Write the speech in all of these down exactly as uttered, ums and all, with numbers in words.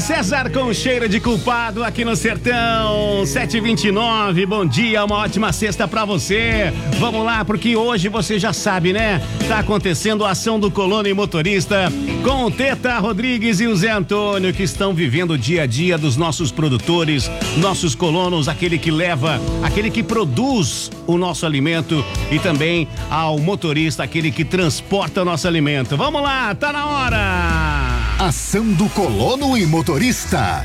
César com cheiro de culpado aqui no Sertão, sete e vinte e nove, bom dia, uma ótima sexta pra você. Vamos lá, porque hoje você já sabe, né? Tá acontecendo a ação do colono e motorista com o Teta Rodrigues e o Zé Antônio, que estão vivendo o dia a dia dos nossos produtores, nossos colonos, aquele que leva, aquele que produz o nosso alimento, e também ao motorista, aquele que transporta o nosso alimento. Vamos lá, tá na hora! Ação do colono e motorista.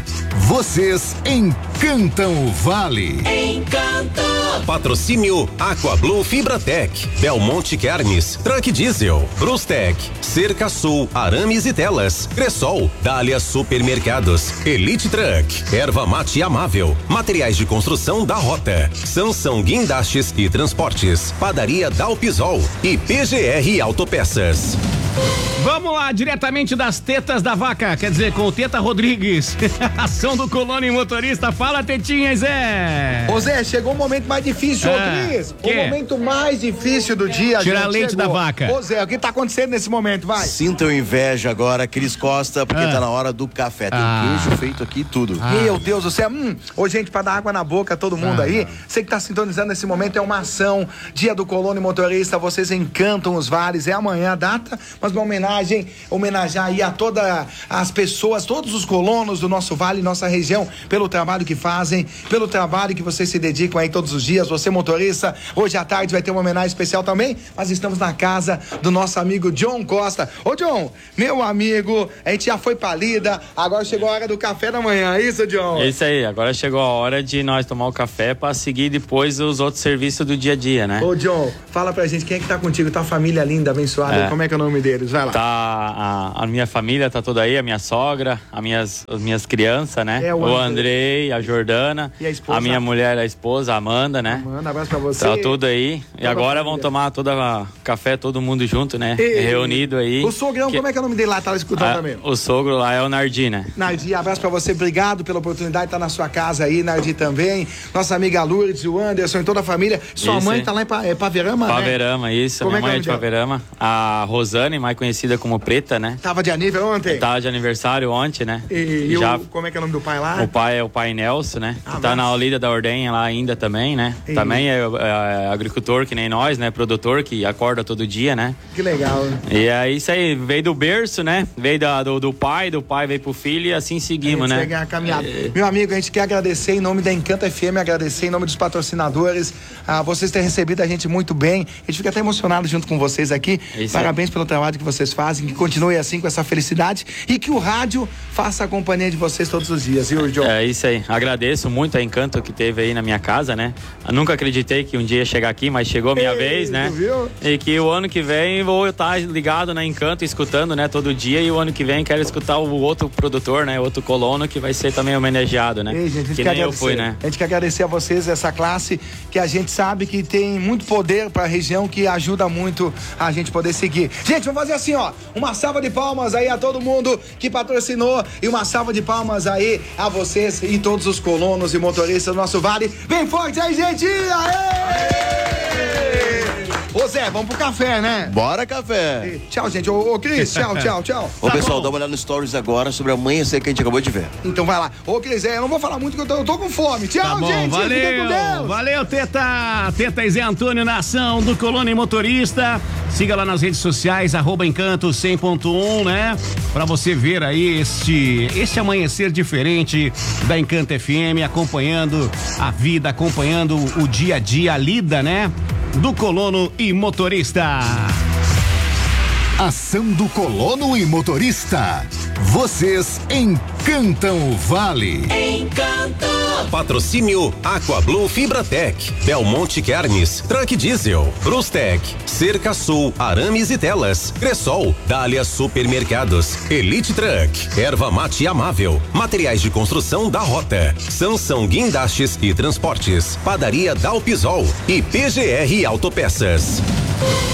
Vocês encantam o Vale. Encanto! Patrocínio Aquablue Fibratec, Belmonte Carnes, Truck Diesel, Brustec, Cerca Sul, Arames e Telas, Cressol, Dália Supermercados, Elite Truck, Erva Mate Amável, Materiais de Construção da Rota, Sansão Guindastes e Transportes, Padaria Dalpisol e P G R Autopeças. Vamos lá, diretamente das tetas da vaca, quer dizer, com o Teta Rodrigues. Ação do colono e motorista. Fala, Tetinha, Zé. Ô Zé, chegou o momento mais difícil, ah, ô Cris. que? O momento mais difícil do dia. Tirar leite chegou. da vaca. Ô Zé, o que tá acontecendo nesse momento, vai? Sintam inveja agora, Cris Costa, porque ah. tá na hora do café. Tem ah. queijo feito aqui e tudo. Ah. Meu Deus do céu. Hum. Ô, gente, pra dar água na boca, todo mundo ah. aí, você que tá sintonizando nesse momento, é uma ação, dia do colono e motorista, vocês encantam os vales, é amanhã a data, mas uma homenagem, homenagear aí a todas as pessoas, todos os colonos do nosso vale, nossa região, pelo trabalho que fazem, pelo trabalho que vocês se dedicam aí todos os dias. Você, motorista, hoje à tarde vai ter uma homenagem especial também, mas estamos na casa do nosso amigo John Costa. Ô John, meu amigo, a gente já foi pra lida, agora chegou a hora do café da manhã, é isso, John? É isso aí, agora chegou a hora de nós tomar o café pra seguir depois os outros serviços do dia a dia, né? Ô John, fala pra gente, quem é que tá contigo, tua família linda, abençoada, é. como é que é o nome deles? Vai lá. Tá, a, a minha família tá toda aí, a minha sogra, as minhas, as minhas crianças, né? É, o o Andrei. Andrei, a Jordana, e a esposa? A minha mulher, a esposa, a Amanda, né? Manda um abraço pra você. Tá tudo aí. Toda e agora família. vamos tomar todo a café, todo mundo junto, né? E, reunido aí. O sogrão, que, como é que é o nome dele lá? Tá escutando a, também? O sogro lá é o Nardi, né? Nardi, abraço pra você, obrigado pela oportunidade de estar na sua casa aí, Nardi também. Nossa amiga Lourdes, o Anderson e toda a família. Sua isso, mãe hein? tá lá em pa, é, Paverama, Paverama, né? isso. Como Minha é que é mãe o é de nome Paverama. A Rosane, mais conhecida como Preta, né? Tava de aniversário ontem? Tava de aniversário ontem, né? E, e já... o, como é que é o nome do pai lá? O pai é o pai Nelson, né? Ah, que tá mas... na Olida da Ordenha lá ainda também, né? E... Também é, é agricultor que nem nós, né? Produtor que acorda todo dia, né? Que legal. E é isso aí, veio do berço, né? Veio da, do, do pai, do pai veio pro filho e assim seguimos, né? A caminhada. É... Meu amigo, a gente quer agradecer em nome da Encanto F M, agradecer em nome dos patrocinadores, a vocês terem recebido a gente muito bem. A gente fica até emocionado junto com vocês aqui. Isso Parabéns é. pelo trabalho que vocês fazem, que continue assim com essa felicidade e que o rádio faça a companhia de vocês todos os dias, viu, John? É isso aí. Agradeço muito a Encanto que teve aí na minha casa, né? Eu nunca acreditei que um dia ia chegar aqui, mas chegou a minha Ei, vez, né? Viu? E que o ano que vem vou estar ligado na Encanto, escutando, né? Todo dia, e o ano que vem quero escutar o outro produtor, né? Outro colono que vai ser também homenageado, né? Ei, gente, que nem eu fui, né? A gente quer agradecer a vocês, essa classe que a gente sabe que tem muito poder para a região, que ajuda muito a gente poder seguir. Gente, vamos fazer assim, ó, uma salva de palmas aí a todo mundo que patrocinou e uma salva de palmas aí a vocês e todos os colonos e motoristas do nosso vale. Bem forte aí, gente! Aê! Ô Zé, vamos pro café, né? Bora, café! E, tchau, gente. Ô, ô Cris, tchau, tchau, tchau. Ô, tá pessoal, bom. dá uma olhada no stories agora sobre a amanhecer que a gente acabou de ver. Então vai lá. Ô, Cris, é, eu não vou falar muito que eu tô, eu tô com fome. Tchau, tá bom, gente. Valeu, Fiquem com Deus. Valeu, Teta. Teta e Zé Antônio na ação do Colono e Motorista. Siga lá nas redes sociais, arroba Encanto cem ponto um, né? Pra você ver aí este, este amanhecer diferente da Encanto F M, acompanhando a vida, acompanhando o dia a dia, a lida, né? Do colono e motorista. Ação do colono e motorista. Vocês encantam o Vale. Encanto! Patrocínio Aquablue Fibratec, Belmonte Carnes, Truck Diesel, Brustec, Cerca Sul, Arames e Telas, Cressol, Dália Supermercados, Elite Truck, Erva Mate Amável, Materiais de Construção da Rota, Sansão Guindastes e Transportes, Padaria Dalpisol e P G R Autopeças.